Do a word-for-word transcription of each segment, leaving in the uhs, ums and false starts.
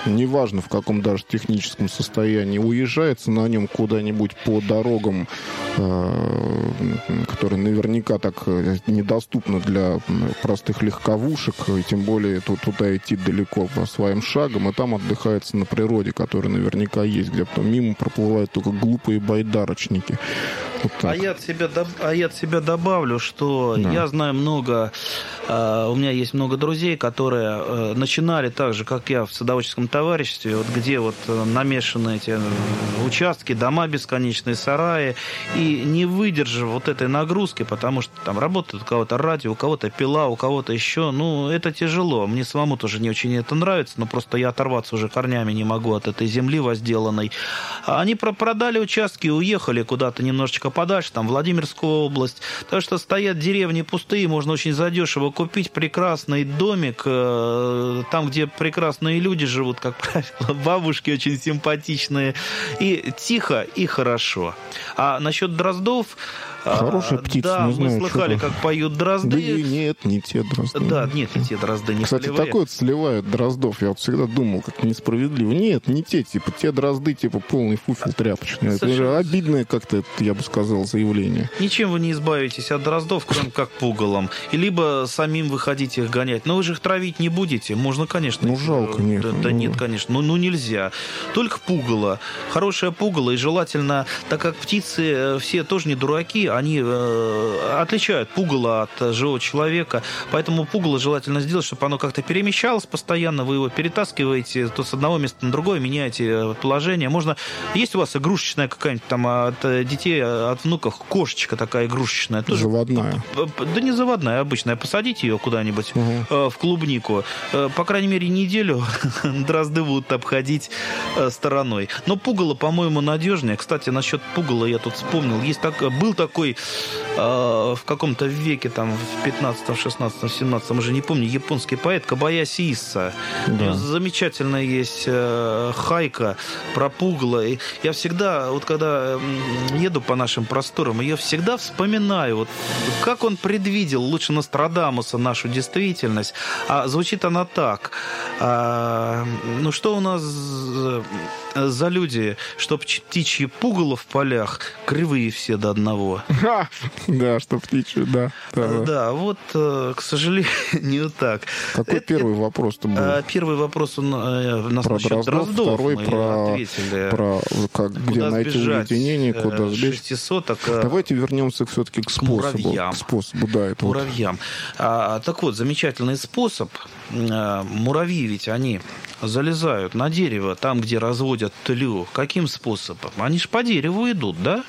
неважно в каком даже техническом состоянии, уезжается на нем куда-нибудь по дорогам, которые наверняка так недоступны для простых легковушек, и тем более тут, туда идти далеко по своим шагам, и там отдыхается на природе, которая наверняка есть, где потом мимо проплывают только глупые байдарочники. Вот а, я от себя, а я от себя добавлю, что да. я знаю много, uh, у меня есть много друзей, которые uh, начинали так же, как я, в садоводческом товариществе, вот, где вот uh, намешаны эти uh, участки, дома бесконечные, сараи, и не выдержав вот этой нагрузки, потому что там работает у кого-то радио, у кого-то пила, у кого-то еще, ну, это тяжело. Мне самому тоже не очень это нравится, но просто я оторваться уже корнями не могу от этой земли возделанной. Они продали участки и уехали куда-то немножечко подальше, там, Владимирскую область. Так что стоят деревни пустые, можно очень задешево купить прекрасный домик, там, где прекрасные люди живут, как правило, бабушки очень симпатичные, и тихо, и хорошо. А насчет дроздов... Хорошая птица, да, не знаю, мы слыхали, что-то... как поют дрозды. Да и нет, не те дрозды. Да, нет, не те дрозды, не Кстати, полевые. такое сливают дроздов. Я вот всегда думал, как несправедливо. Нет, не те, типа, те дрозды, типа, полный фуфел тряпочный. Это же обидное как-то, я бы сказал, заявление. Ничем вы не избавитесь от дроздов, кроме как пугалом. И либо самим выходить их гонять. Но вы же их травить не будете. Можно, конечно. Ну, жалко, нет. Да, да нет, конечно. Ну, ну, нельзя. Только пугало. Хорошее пугало. И желательно, так как птицы все тоже не дураки, они... отличают пугало от живого человека, поэтому пугало желательно сделать, чтобы оно как-то перемещалось постоянно, вы его перетаскиваете то с одного места на другое, меняете положение. Можно... Есть у вас игрушечная какая-нибудь там от детей, от внуков, кошечка такая игрушечная. Тоже... Заводная. Да не заводная, обычная. Посадите ее куда-нибудь угу. в клубнику. По крайней мере, неделю дрозды будут обходить стороной. Но пугало, по-моему, надежнее. Кстати, насчет пугала я тут вспомнил. Есть так... Был такой в каком-то веке, там, в пятнадцатом, шестнадцатом, семнадцатом, уже не помню, японский поэт Кобаяси Исса. Да. Замечательная есть хайка про пугало. И я всегда, вот когда еду по нашим просторам, я всегда вспоминаю, вот, как он предвидел, лучше Нострадамуса, нашу действительность. А звучит она так. А, ну, что у нас за люди, чтоб птичьи пугало в полях, кривые все до одного. Да, что птичью, да. Да, да. да, вот, к сожалению, так. Какой Это, первый вопрос-то был? Первый вопрос у нас про насчет дроздов, дроздов. Второй мы про, ответили. про как, где найти уединение, куда сбежать. шестисоток. Давайте вернемся все-таки к способу. К муравьям. К способу, да, это муравьям. Вот. А, так вот, замечательный способ. Муравьи ведь они залезают на дерево, там, где разводят тлю. Каким способом? Они же по дереву идут, да?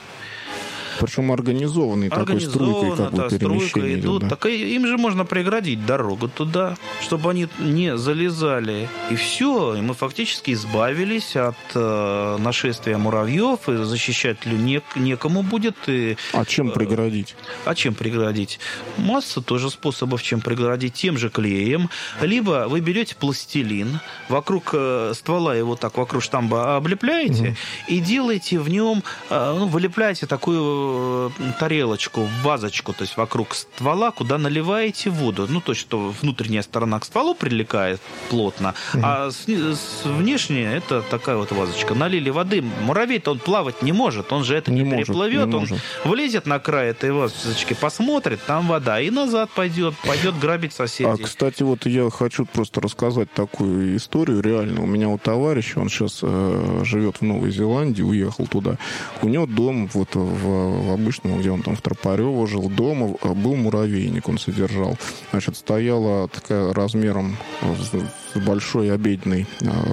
Причем организованный такой струйкой, как бы, перемещение идет. Идут. Да. Так им же можно преградить дорогу туда, чтобы они не залезали. И все, и мы фактически избавились от э, нашествия муравьев, и защищать не, некому будет. И, а чем преградить? А чем преградить? Масса тоже способов, чем преградить. Тем же клеем. Либо вы берете пластилин, вокруг э, ствола его так, вокруг штамба облепляете, угу. и делаете в нем, э, ну, вылепляете такую тарелочку, вазочку, то есть вокруг ствола, куда наливаете воду. Ну, то есть, что внутренняя сторона к стволу прилегает плотно, угу. а с, с внешняя это такая вот вазочка. Налили воды. Муравей-то он плавать не может, он же это не, не может, переплывет. Не он может. Влезет на край этой вазочки, посмотрит, там вода, и назад пойдет, пойдет грабить соседей. А, кстати, вот я хочу просто рассказать такую историю. Реально, у меня вот товарищ, он сейчас э, живет в Новой Зеландии, уехал туда. У него дом вот в в обычном, где он там в Тропарёво жил, дома был муравейник, он содержал. Значит, стояла такая размером с большой обеденный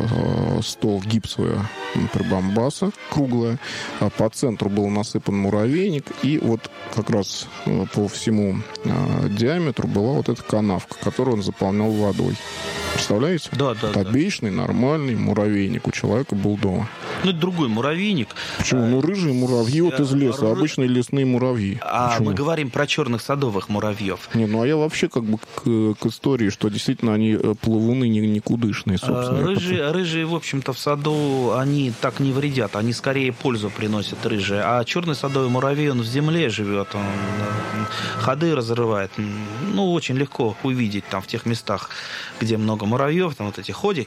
э, стол гипсовая прибамбаса, круглая. А по центру был насыпан муравейник, и вот как раз э, по всему э, диаметру была вот эта канавка, которую он заполнял водой. Представляете? Да, да, это обычный, да. нормальный муравейник у человека был дома. Ну, это другой муравейник. Почему? Ну, рыжие муравьи вот из леса, Ры... обычные лесные муравьи. А Почему? Мы говорим про черных садовых муравьев. Не, ну а я вообще как бы к, к истории, что действительно они плавуны не, никудышные, собственно. Рыжие, рыжие, в общем-то, в саду они так не вредят, они скорее пользу приносят, рыжие. А черный садовый муравей, он в земле живет, он ходы разрывает. Ну, очень легко увидеть там в тех местах, где много муравьев, там вот эти ходики,